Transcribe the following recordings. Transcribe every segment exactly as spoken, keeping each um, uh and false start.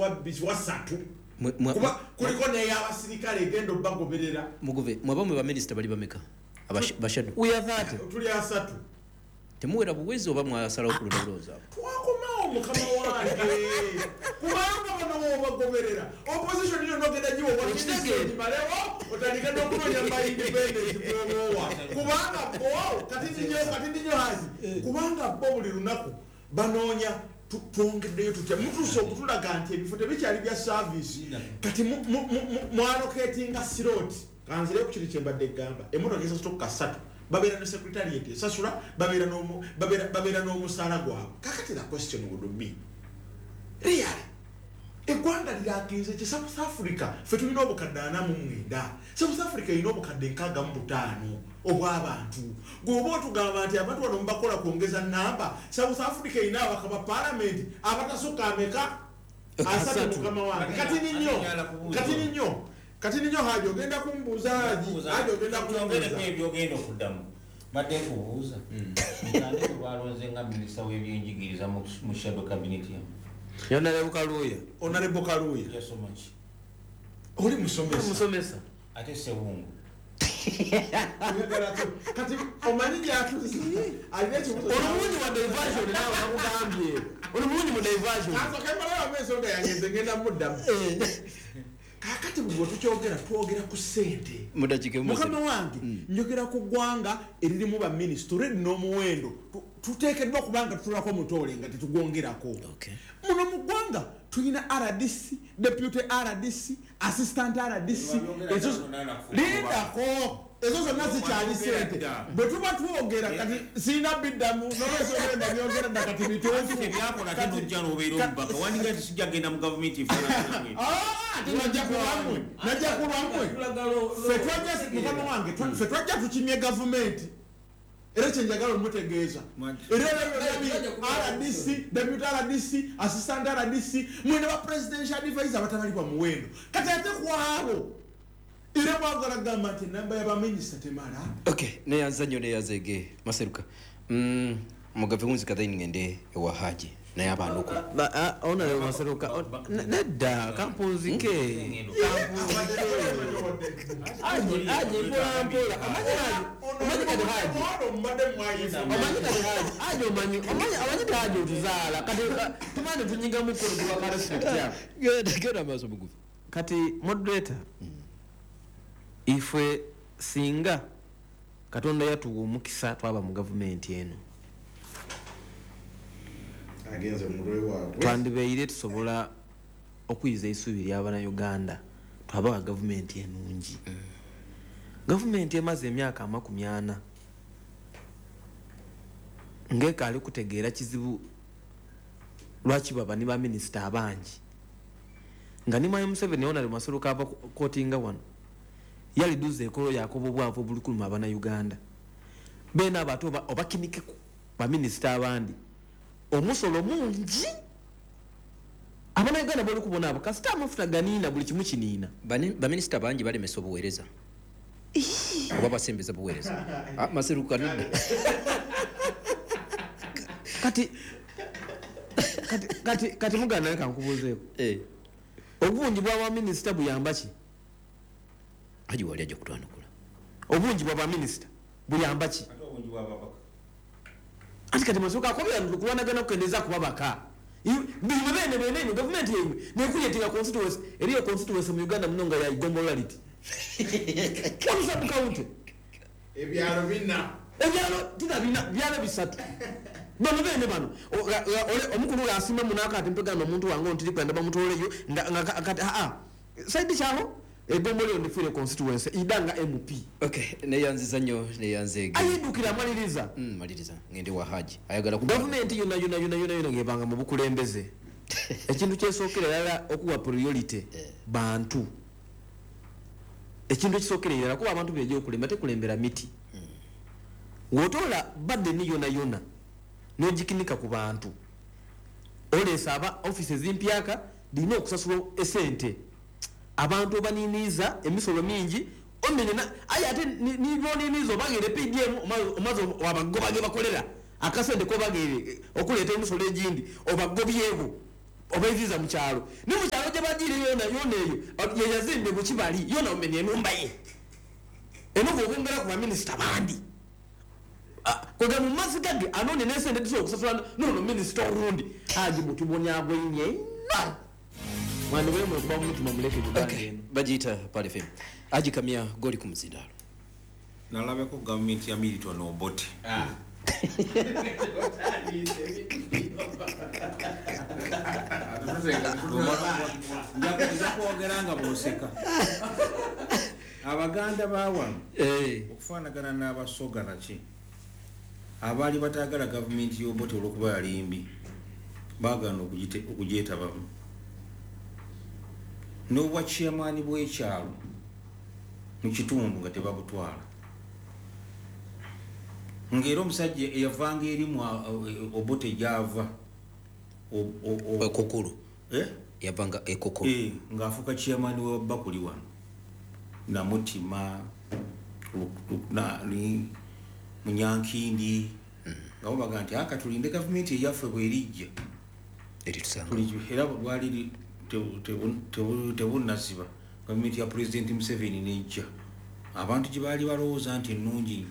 wa biswa satu kuba kuliko ne y'abasirikale gendo bagoberera muguve mwabamwe ba minister bali bameka abashadu we are thirty tuli asatu temuwera buwezi oba mwasala okuludoloza twakomawo mukama wange kubanga bano bagoberera opposition yo nogenda jiwo wa minister malewo otandika n'okunonya mba independence bwowa kubanga bo kati nyo kati nyo hazi kubanga bo buli lunaku banoonya twongeddeyo tutya mutuuse okutulaga nti ebifo tebikyali bya service kati mwaloketinga siroti kanzireyo ku kiri kyembadde egamba emmotoka esasula kasatu babeera ne secretariat esasula babeera n'omusaala gwabwe kakati la question would be really eggwanga lirakinze ki South Africa ffe tulina obukadde ana mu mwenda South Africa erina obukadde nkaaga mu butaano obw'abantu gwoba otugamba nti abantu bano mubakola kwongeza namba South Africa erina abaka ba parliament abatasukka ameka asatu mukama wange kati ninyo kati ninyo kati ninyo hajo ogenda kumbuuza hajo ogenda kumbuuza ebyogenda okuddamu badde nkubuuza ntandike balonze nga minisita w'ebyenjigiriza mu shadow cabinet yamu Honorable Kaluya Honorable Kaluya yasoma ki oli musomesa musomesa ate sewungu kati omanyi gyatuzi alina ekibuzo olumundi wa diversion nawe nakugambye olumundi mu diversion akakemalayo amesonga yageze ngenda muddamu kakati bwe tukyogera twogera ku ssente mukama wange njogera ku ggwanga eririmu baminisitule n'omuwendo tuteekeddwa kubanga tutulako mutoole nga tetugwongerako muno mu ggwanga tulina R D C deputy R D C assistant R D C lindako ezo zonna zikyali ssente bwe tuba twogera kati sirina biddamu nolwensogenda byogera dda kati bituufu tebyakola kati ojja n'obeera omubaka wandinga tisijja genda mu gavumenti efaanana najja kulwamwe najja kulwamwe ffe twajja mukama wange ffe twajja tukimye gavumenti era kyenjagala omutegeeza era R D C deputy R D C assistant R D C mwene ba presidential advisor abatabalibwa muwendo kati ate kwabo era mwagala gamba nti namba y'abaminisita temala okay neyanza nnyo neyazege maseruka mm, mugabe unzi kadhayi ngende ewa haji naye abantu uko ona leo maseruka nedda kampunzike aje aje mpola mpola amanye kati haji amanye kati haji aje omanyi amanye amanye kati haji otuzaala kati tumane tunyiga mukolo kwa kale sitya genda genda maso mugufu kati moderator ifwe singa katonda yatuwa omukisa twaba mu gavumenti eno agenze mulwe waabwe twandibeire tusobola okuyiza isubi ly'abannayuganda twaba gavumenti enungi gavumenti emaze emyaka amakumi ana ng'ekaali kutegeera kizibu lwaki baba ne baminisita abangi nga ne Mayi Museveni Honorable Maseruka ava kotinga wano yaliduza ekolo yakobo bwavu obulikuluma abannayuganda beena abato obakinike baminisita abandi omusolo mungi abannayuganda bali kubona abo kasita amafuta ganiina buli kimu kiniina baminisita bangi balemesa obuweereza oba basembeza buweereza Maseruka nudde kati kati kati kati muganda naye kankubuuzeeko eh obungi bw'abaminisita buyamba ki aji wali ajja kutwanukula obungi bw'abaminisita buyamba ki ati kati Maseruka akobera kulwanagana okukendeza kubabaka bino bene bene ino gavumenti yemwe nekuyetinga constituency eriyo constituency mu Uganda munonga ya igombolality kamusabu kaunti ebyalo bina ebyalo tina bina byalo bisatu bano bene bano omukulu asima munaka ati mpegano omuntu wange ontiri kwenda bamutoleyo nga kati a side kyalo egombole ndifire constituency idanga M P okay neyanziza nnyo neyanzege ayidukira maliriza mm maliriza ngende wa haji ayagala ku government yona yona yona yona yona ngebanga mu bukulembeze ekintu kyesokera yala okuwa priority bantu ekintu kisokera yala kuba abantu beje okulemba te kulembera miti wotola badde ni yona yona nojikinika ku bantu olesa aba offices impyaka dino okusasula esente abantu baniniza emisolo mingi omenena aya ate ni boninizo bagere P D M omazo wabagobage bakolera akasende ko bagere okuleta emisolo ejindi obagobyego obayiziza mu kyalo ne mu kyalo gye bagiri yona yona eyo ye yazimbe ku Kibali yona omenye enumba ye enovo okwongera ku baminisita bandi koga mu mazigage anone nesende tiso okusasula nono minisita owundi aji mutubonyagwe nye mwana we mu kuba mutima muleke Uganda eno bagiyita Pale F M agikamya goli ku muzindalo nalabeko gavumenti ya Milton Obote njakuza kwogeranga bwoseka Abaganda bawa okufaanagana n'abasoga naki abaali batagala gavumenti y'Obote olw'okuba yalimbi baagana okugyetabamu n'obwa chairman bw'ekyalo mu kitundu nga tebabutwala ng'era omusajja eyavanga eri mu Obote gy'ava ekokulu yavanga ekokulu ng'afuuka chairman w'Abakuli wano Namutima Munyankindi nga baga nti aka tulinde gavumenti eyaffe bw'erijja era bwali tebunnasiba gavumenti ya President Museveni nejja abantu gye baali balowooza nti ennungi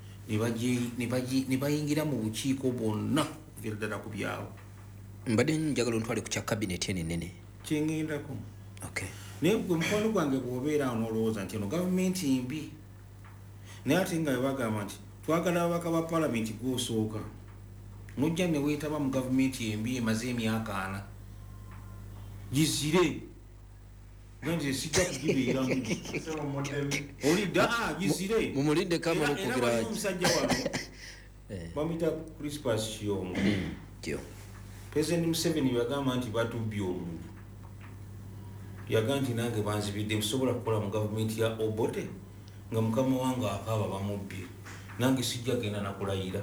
ne bayingira mu bukiiko bwonna okuviira ddala ku byawo mbadde njagala ontwale ku kya kabineti eno ennene kyengendako naye gwe mukwano gwange bw'obeera awo n'olowooza nti eno gavumenti mbi naye ate nga webagamba nti twagala ababaka ba palamenti gw'osooka nojja ne weetaba mu gavumenti embi emaze emyaka ana gizire nga nti sijja kugibeeramu olidda gizire mumulidde kamala okugira omusajja wano bamuyita Crispus Kiyongo President Museveni yagamba nti batubbye olulu yaga nti nange banzibidde nsobola kukola mu gavumenti ya Obote nga mukama wange akaaba bamubbye nange sijja genda nakulayira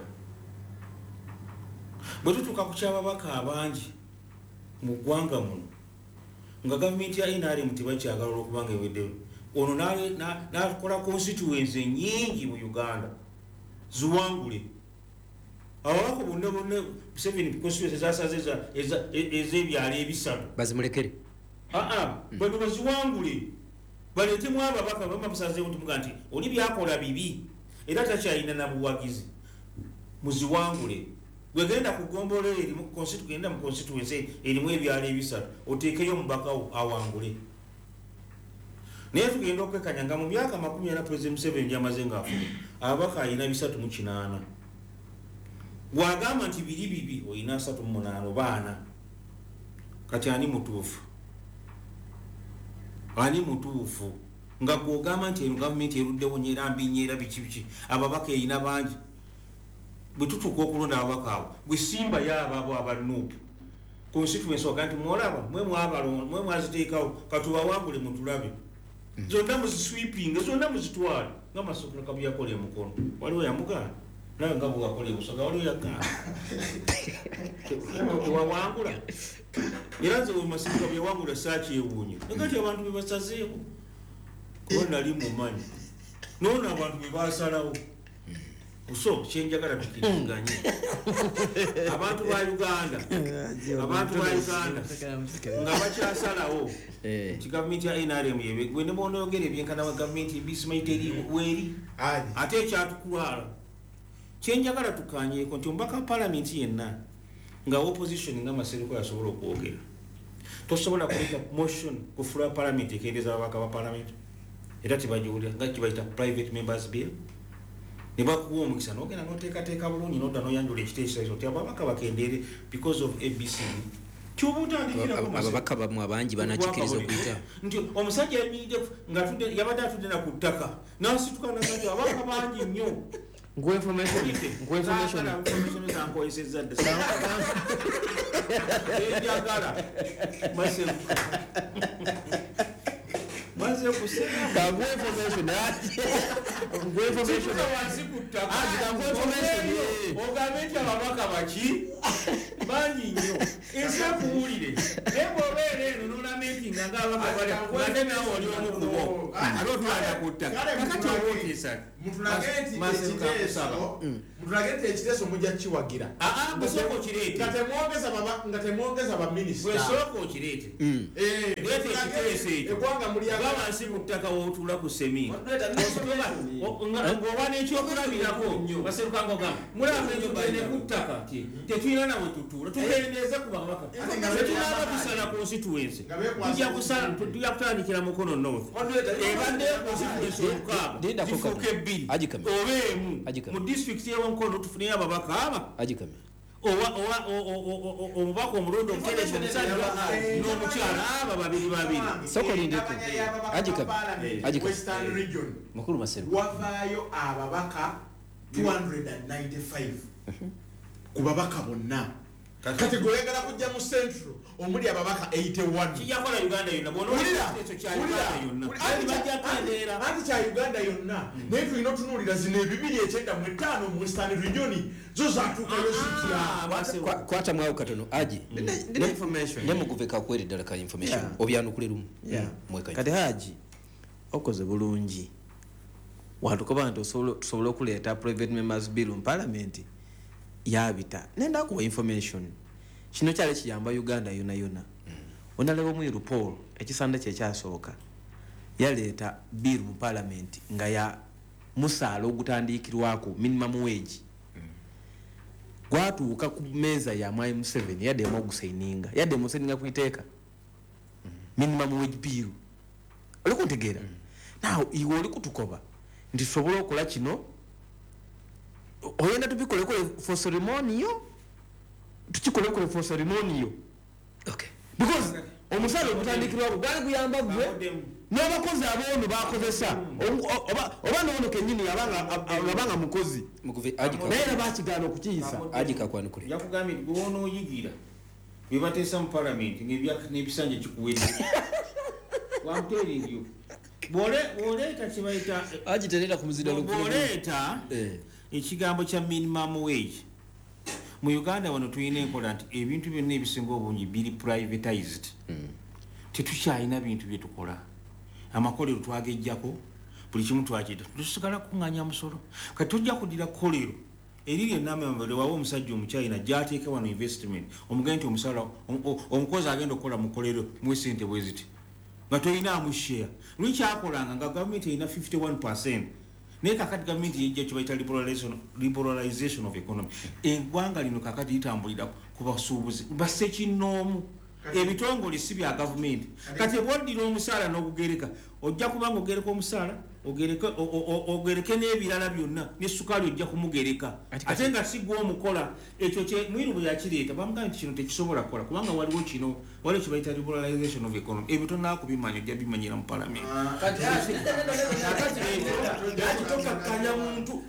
bwe tutuuka ku kyababaka abangi mu ggwanga muno nga gavumenti ya N R M tebakyagala olw'okuba nga eweddeyo ono nakola constituency nyingi mu Uganda ziwangule ababaka bonna bonna Museveni constituency zasaze ez'ebyalo ebisatu bazimulekere aa bano baziwangule baleetemu ababaka bamusazeewo tumuga nti oli byakola bibi era takyalina na buwagizi muziwangule bwegenda kugombolola erimu genda mu constituency erimu ebyalo ebisatu oteekeyo omubaka awangule naye tugenda okwekanya nga mu myaka makumi ana President Museveni gyamaze ng'afuna ababaka alina bisatu mu kinaana bw'agamba nti biri bibi olina asatu mu munaana oba ana kati ani mutuufu ani mutuufu nga gw'ogamba nti eno gavumenti eruddewo nyeera mbi nyeera biki biki ababaka erina bangi bwe tutuuka okulonda ababaka abo bwe simba yaababo abanuupu constituency waga nti mwolaba mwe mwe mwaziteekawo katubawangule mutulabe zonna muziswipinga zonna muzitwale nga Masooka Kabu yakola emukono waliwo yamugaana nawe nga bwewakola ebusoga waliwo yagaana wawangula era nze Masooka Kabu yawangula saakyewuunya nakati abantu bebasazeeko kuba nali mumanyi noona abantu bebasalawo so kyenjagala tukiringanye abantu ba Uganda abantu ba Uganda nga bakyasalawo nti gavumenti ya N R M yewe gwe ne bonoyogera ebyenkana wa gavumenti bisimayite eri weri ate ekyatukutwala kyenjagala tukanyeeko nti omubaka palamenti yenna nga opposition nga Masereko yasobola okwogera tosobola kuleta motion kufula palamenti ekendeeza ababaka ba palamenti era tebagiwulira nga kibayita private members bill ne bakuwa omukisa n'ogenda n'oteekateeka bulungi n'odda n'oyanjula ekiteeserezo nti ababaka bakendeere because of A B C ababaka bamwe abangi banakikiriza okuyita nti omusajja yamiridde nga yabadde atudde na ku ttaka n'asituka nagati ababaka bangi nnyo zankoyesezza dda enjagala maze kusema ogamente ababaka baki bangi nnyo ensi ekuwulire naye bw'obeera eno n'olamentinga ng'ababaka bali nawo oli omu kubo ate otwala ku ttaka kakati oba otiisa mutulagenti ekiteeso mutulagenti ekiteeso mujja kiwagira ah busoko kirete ngate mwongeza baba ngate mwongeza ba minister busoko kirete eh lete ekiteeso ekyo ekwanga muli baba nsi mutaka wotula ku semi ngo wane ekyo kulabirako baseruka ngo gamba mulaba ekyo bane kutaka ti tetuyina nawe tutula tugendeze ku babaka tetulaba tusala constituency tujja kusala tujja kutandikira mukono north ebadde constituency mukaaga difuke bbiri obemu mu district y'ewankono tufunira ababaka aba ajikame owa owa omubaka omulundi omutereza omusajja n'omukyala aba babiri babiri soko lindeko ajikame ajikame Western region mukuru maseru wavaayo ababaka two hundred ninety-five ku babaka bonna kati goyagala kujja mu central omuli ababaka eighty-one kijakola Uganda yonna Ulira, ekyo kya Uganda yonna Anti bajja kwendeera anti kya Uganda yonna naye tulina otunuulira zino ebibiri ekyenda mu etaano mu Western region zo zaatuukayo sitya kwata mwawo katono aji ndine information ne mukuveka kweri ddala ka information obyanukule lumu mweka kati haji okoze bulungi watukoba nti osobola okuleeta private members bill mu parliament yabita nenda kuwa information kino kyali kiyamba Uganda yona yona onalewo mwiru Paul ekisande kye kyasooka yaleeta bill mu parliament nga ya musaala ogutandikirwako minimum wage gwatuuka ku meeza ya Mwai Museveni yaddemu ogusaininga yaddemu osaininga kuiteeka minimum wage bill oliko ntegeera naw iwe oli kutukoba nti tusobola okola kino oyenda tubikolekole for ceremony yo tukikolekole for ceremony yo okay because omusala ogutandikirwako gwali guyamba gwe n'abakozi abono bakozesa oba oba n'ono kenyini abanga mukozi mukuve ajika naye bakigaana okukiyisa ajika kwanukule yakugambye nti gwono oyigira bibateesa mu parliament n'ebisanja kikuwedde wamuterindio bwoleeta kibaita ajiterera ku muzira bwoleeta ekigambo kya minimum wage mu Uganda wano tuyina enkola nti ebintu byonna ebisinga obungi biri privatized tetukyalina bintu bye tukola amakolero twagejjako buli kimu twakiyita tusigala kuŋŋanya musolo kati tujja kuddira kolero eriri enamembere wawo omusajja omukyayina gy'ateeka wano investment omugenda nti omusala omukozi agenda okukola mu kolero mu sente bwe ziti nga toyinaamu share lwekyakolanga nga gavumenti erina fifty-one percent naye kakati gavumenti yejja kibayita liberalization of economy eggwanga lino kakati litambulira ku basuubuzi basekinnoomu ebitongole si bya gavumenti kati bwoddira omusaala n'ogugereka ojja kubanga ogereka omusaala ogereke n'ebirala byonna ne sukaali ojja kumugereka ate nga si gwe omukola ekyo mwiru bwe yakireeta bamugambye nti kino tekisobola kukola kubanga waliwo kino waliwo kibayita liberalization of economy ebyo tonnaako bimanya ojja bimanyira mu palamenti yakitokakkanya muntu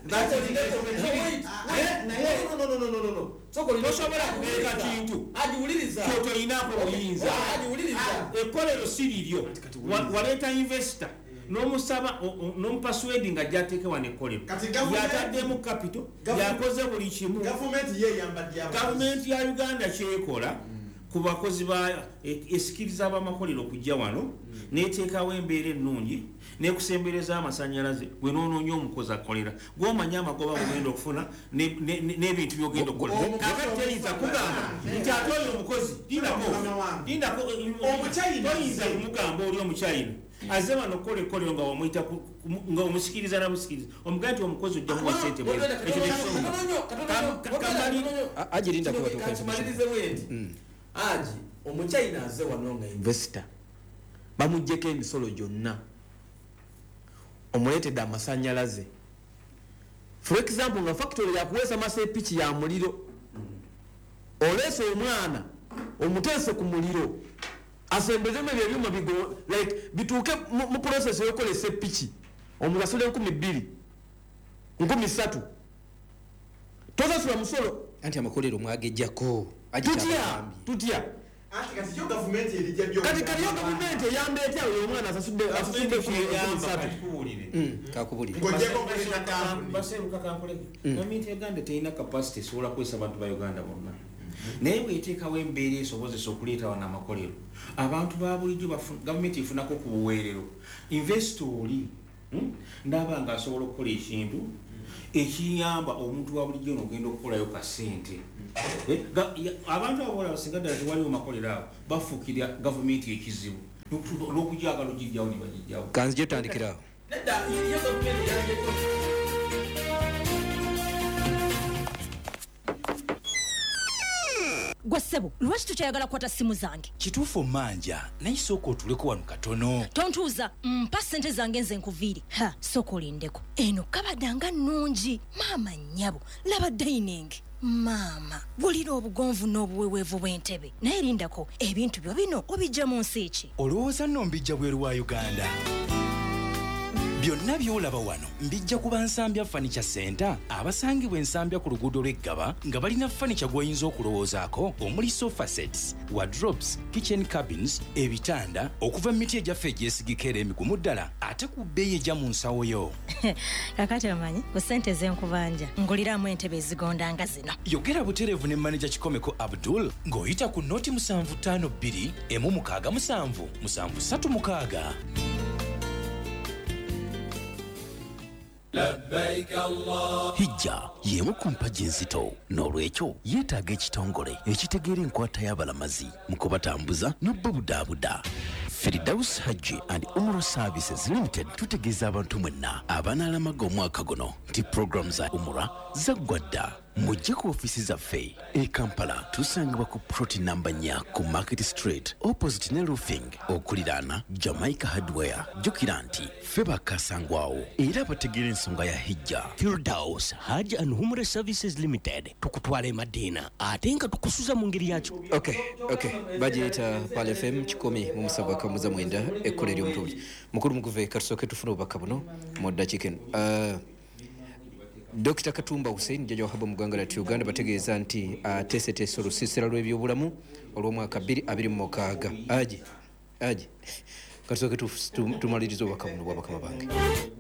tosobola kugereka kintu kyotoyinaako buyinza ekkolero si liryo waleeta investor n'omusaba n'omupasuwedi nga gy'ateeke wano ekkolero yataddemu capital yakoze buli kimu gavumenti ya Uganda kyekola ku bakozi ba esikiriza ab'amakolero okujja wano n'eteekawo embeera ennungi n'ekusembereza amasannyalaze gwe n'onoonya omukozi akolera gw'omanya amagoba bwogenda okufuna n'ebintu byogenda okukola kakati teyinza kugamba nti ate oyo omukozi dindako toyinza kumugamba oli omukyayina aze wano okukola ekkolero nga wamuyita nga omusikiriza nabusikiriza omugaa nti omukozi ojja muwa sente bwe ekyo ajirinda aji omukyayina aze wano nga investor bamuggyeko emisolo gyonna omuleetedde amasannyalaze for example nga factory yakuweesa masepiki ya muliro oleese omwana omuteese ku muliro asembezemu ebyo ebyuma like bituuke mu process y'okukola esepiki omugasula enkumi bbiri nkumi ssatu tosasula musolo anti amakolero mwagejjako tutya tutya kati yo gavumenti erijja byo kati kati yo gavumenti eyamba etya oyo omwana asasudde asasudde ku ssatu kakubulira ng'ogyeko kuleta kampuni baseruka kankoleke gavumenti ya Uganda terina capacity esobola kwesa abantu ba Uganda bonna naye bweteekawo embeera esobozesa okuleeta wano amakolero abantu ba bulijjo gavumenti efunako ku buweerero investor oli hmm? ndaba nga asobola okukola ekintu ekiyamba omuntu wa bulijjo n'ogenda okukolayo kasente eh, abantu abo singa ddala tewaliwo makolero awo bafuukirira gavumenti ekizibu n'okujagala ogijjawo ne bagijjawo kanzije tandikirawo gwe ssebo lwaki tukyayagala kukwata simu zange kituufu manja naye sooka otuleko wano katono tontuuza mpa ssente zange nze nkuviiri ha sooka olindeko eno kabadanga nnungi maama nnyabo laba dining maama bulira obugonvu n'obuweweevu bw'entebe naye lindako ebintu byo bino obijja mu nsi ki olowooza nno mbijja bweru wa uganda byonna byolaba wano mbijja kuba nsambya furniture center abasangibwa ensambya ku luguudo lw'eggaba nga balina furniture gw'oyinza okulowoozaako omuli sofa sets wardrobes kitchen cabins ebitanda okuva mu miti egyaffe egyesigika era emigumu ddala ate ku bbeeyi ejja mu nsawo yo kakati omanyi ku ssente z'enkubanja nguliramu entebe ezigondanga zino yogera butereevu ne manager kikomeko abdul ng'oyita ku noti musanvu ttaano bbiri emu mukaaga musanvu musanvu ssatu mukaaga hijja y'emu ku mpagi enzito n'olwekyo yeetaaga ekitongole ekitegeera enkwata y'abalamazi mu kubatambuza n'obbabudaabuda Firdaus Hajji and Umrah Services Limited tutegeeza abantu mwenna abanaalamaga omwaka guno nti program za Umrah zaggwa dda mujje ku ofiisi zaffe e Kampala tusangibwa ku ploti namba nnya ku Market Street opposite ne roofing okuliraana Jamaica Hardware jjukira nti ffe bakasangwawo era bategeera ensonga ya hijja Firdaus Hajji and Umrah Services Limited tukutwala e Madina ate nga tukusuza mu ngeri yakyo okay okay bagiyita Pal F M kikumi mu musanvu akamuza mwenda ekkola ery'omutuli mukulu muguve katusooke tufuna obubaka buno mu ddakiika eno uh, Dokita Katumba Hussein jjajja wa Haba mu ggwanga lyattu Uganda bategeeza nti ateeseteese olusiisira lw'ebyobulamu olw'omwaka bbiri abiri mu mukaaga aji aji katusooke tumaliriza obubaka buno bw'abakama bange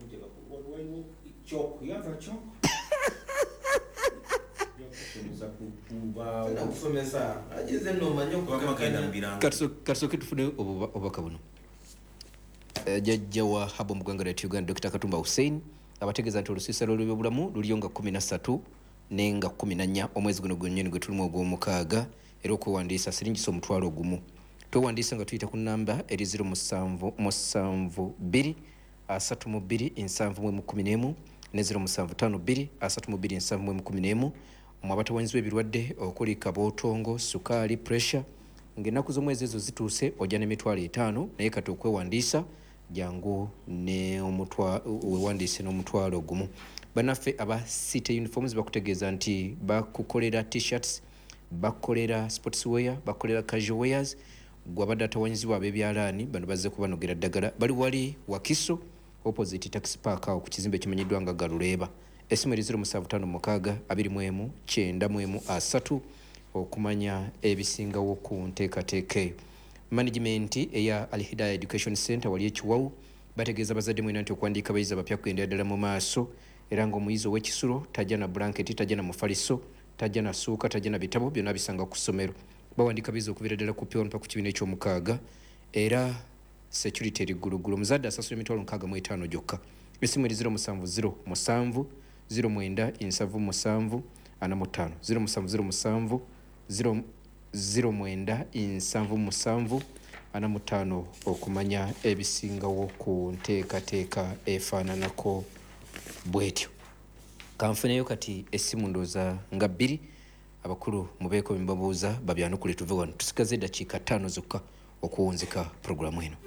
katusooke tufune obubaka buno jjajja wa Haba mu ggwanga lyattu Uganda Dokita Katumba Hussein abategeeza nti olusiisira lw'ebyobulamu luliyo nga kumi na ssatu nenga kumi na nnya omwezi guno gwennyini gwe tulimu ogw'omukaaga era okwewandiisa siringisa omutwalo ogumu twewandiisa nga tuyita ku nnamba eri ziro musanvu musanvu bbiri asatu mu bbiri nsanvu mu emu kumi n'emu ne ziro musanvu ttaano bbiri asatu mu bbiri nsanvu mu emu kumi n'emu mu abatawanyizibwa ebirwadde okuli kabootongo sukaali pressure ng'ennaku z'omwezi ezo zituuse ojja n'emitwalo etaano naye kati okwewandiisa jangu ne omutwa wewandiise n'omutwalo gumu banaffe aba city uniforms bakutegeeza nti bakukolera t-shirts bakolera sportswear bakolera casual wears gwabadde atawanyizibwa ab'ebyalaani bano bazze kubanogera ddagala bali wali wakiso opposite taxi park awo ku kizimbe kimanyiddwa nga galuleeba essimu eri ziro musanvu ttaano mukaaga abiri mu emu kyenda mu emu asatu okumanya ebisingawo ku nteekateeka eyo management eya Al Hidayah Education Center wali ekiwawu bategeeza bazadde mwena nti okuwandiika abayizi abapya kugenda ddala mu maaso era ng'omuyizi ow'ekisulo tajja na blanketi tajja na mufaliso tajja na suuka tajja na bitabo byonna bisanga ku ssomero bawandiika abayizi okuviira ddala ku pyon pa ku kibiina eky'omukaaga era security eri ggulugulu omuzadde asasula emitwalo nkaaga mu etaano gyokka essimu eri ziro musanvu ziro musanvu ziro mwenda nsavu musanvu ana mu ttaano ziro musanvu ziro musanvu ziro ziro mwenda nsanvu musanvu ana mu ttaano okumanya ebisingawo ku nteekateeka efaananako bwetyo kanfuneyo kati essimu ndooza nga bbiri abakulu mubeeko bembabuuza babyanukule tuve wano tusigaze eddakiika ttaano zokka okuwunzika puroguramu eno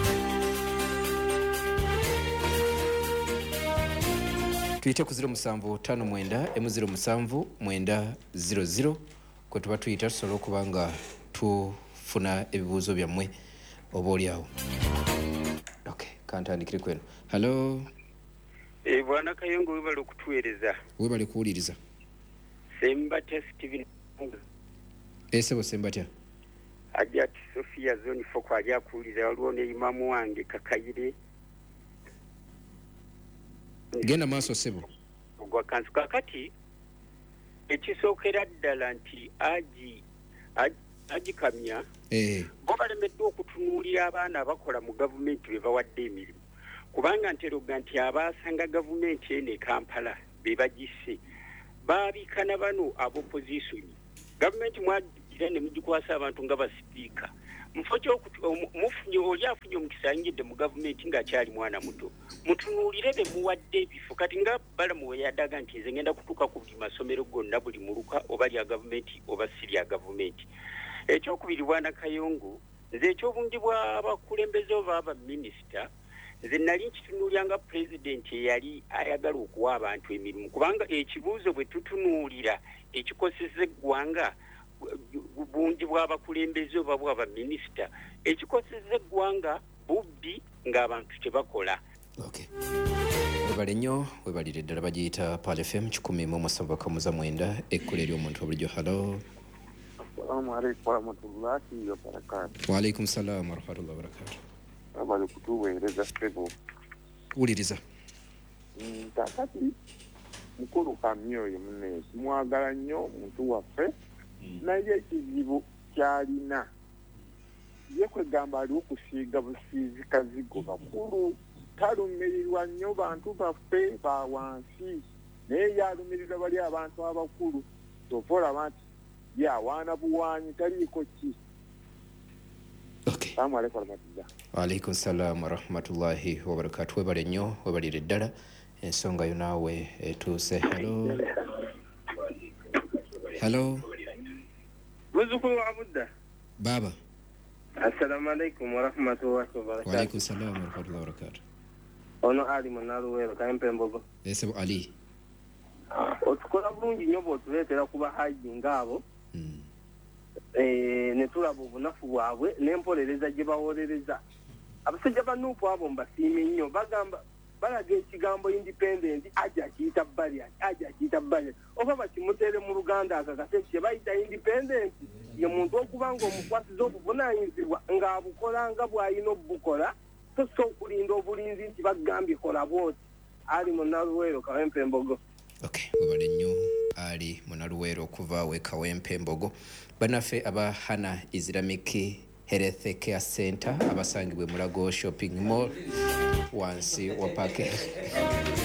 tuyite ku ziro musanvu ttaano mwenda emu ziro musanvu mwenda ziro ziro kwe tuba tuyita tusobola okuba nga tufuna ebibuuzo byammwe oba oliawo okay kantandikire kweno hallo e bwana Kayongo webale okutuweereza webale kuwuliriza Sembatya Steven esebo Sembatya ajja ati Sofia zone foko ajja kuwuliriza waliwo ne imamu wange Kakayire genda maaso sebo ogwa kansu kakati ekisookera ddala nti aji agikamya eh bo balemeddwa okutunuulira abaana abakola mu gavumenti be bawadde emirimu kubanga nteroga nti abaasanga gavumenti eno e Kampala be bagisse baabikana bano ab'opposition gavumenti mwagira ne mugikwasa abantu nga basipiika mufo mufunye oli afunye omukisa ayingidde mu gavumenti ng'akyali mwana muto mutunuulire be muwadde ebifo kati nga balamu we yaddaga nti nze ngenda kutuuka ku buli masomero gonna buli muluka oba lya gavumenti oba si lya gavumenti ekyokubiri bwana Kayongo nze ekyobungi bw'abakulembeze oba abaminisita nze nali nkitunuulya nga pulezidenti eyali ayagala okuwa abantu emirimu kubanga ekibuuzo bwe tutunuulira ekikoseza eggwanga bungi bw'abakulembeze oba bw'abaminisita ekikoseza eggwanga bubbi ng'abantu tebakola. webale nnyo webalire ddala bagiyita Pal F M kikumi mu musanvu kamuza mwenda ekkula ery'omuntu obulijjo. halo Assalamu alaikum warahmatullahi wabarakatuh. Wa alaikum salam warahmatullahi wabarakatuh. Abali kutuweereza ssebo wuliriza kakati mukulu kamyoyo munne mwagala nnyo omuntu waffe naye ekizibu kyalina ye kwegamba ali okusiiga busiizi kazigo bakulu talumirirwa nnyo bantu baffe ba wansi naye yalumirirwa bali abantu abakulu tovola banti yawaana buwaanyi taliiko ki. Assalamu alaikum warahmatullahi. Wa alaikum salam warahmatullahi wabarakatuh. webale nnyo webalire ddala ensonga yo naawe etuuse. halo halo muzukulu wa Budda. baba Assalamu alaikum warahmatullahi wabarakatuh. wa alaikum salam warahmatullahi wabarakatuh. ono ali munaluwero kampembogo ese ali otukola bulungi nnyo bw'otuleetera kuba haji ngaabo ne tulaba obunafu bwabwe n'empolereza gye bawolereza abasajja banuupu abo mbasiimye nnyo bagamba balaga ekigambo independent aja akiyita bbali aja akiyita bbali oba bakimutere mu Luganda akakase kye bayita independent ye muntu okuba ng'omukwasiza obuvunaanyizibwa ng'abukola nga bw'alina obukola tosa okulinda obulinzi nti bagambye kola bwoti. ali munaluwero kawempe embogo. webale nnyo ali munaluwero okuva we kawempe embogo. bannaffe aba Hana Islamic Health Care Center abasangibwe Mulago Shopping Mall wansi wa pake